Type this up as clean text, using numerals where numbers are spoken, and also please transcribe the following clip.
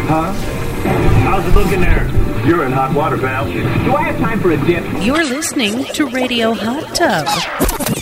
Huh? How's it looking there? You're in hot water, pal. Do I have time for a dip? You're listening to Radio Hot Tub.